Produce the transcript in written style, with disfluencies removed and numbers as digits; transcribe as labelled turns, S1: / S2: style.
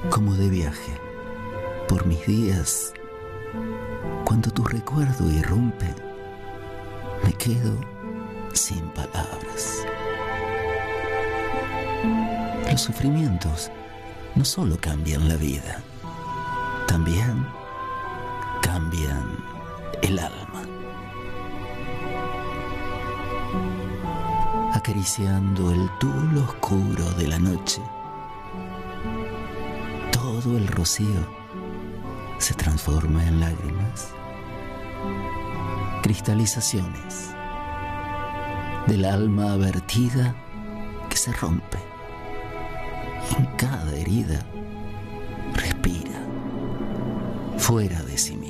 S1: como de viaje por mis días. Cuando tu recuerdo irrumpe, me quedo sin palabras. Los sufrimientos no solo cambian la vida, también cambian el alma. Acariciando el tul oscuro de la noche, todo el rocío se transforma en lágrimas, cristalizaciones del alma vertida que se rompe. En cada herida respira fuera de sí misma.